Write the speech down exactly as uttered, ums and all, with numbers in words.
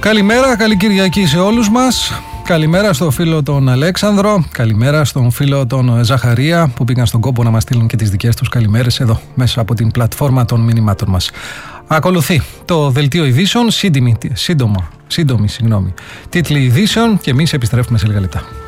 Καλημέρα, καλή Κυριακή σε όλους μας. Καλημέρα στο φίλο τον Αλέξανδρο. Καλημέρα στον φίλο τον Ζαχαρία που πήγαν στον κόπο να μας στείλουν και τις δικές τους καλημέρες εδώ μέσα από την πλατφόρμα των μηνυμάτων μας. Ακολουθεί το δελτίο ειδήσεων, σύντομη, σύντομα, σύντομη, συγγνώμη, τίτλοι ειδήσεων και εμείς επιστρέφουμε σε λίγα λεπτά.